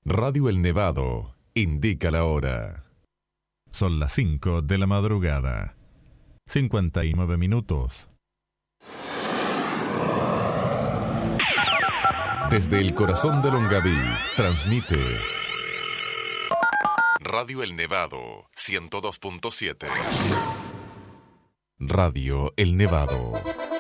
Radio El Nevado indica la hora. Son las 5 de la madrugada. 59 minutos. Desde el corazón de Longaví, transmite Radio El Nevado 102.7. Radio El Nevado.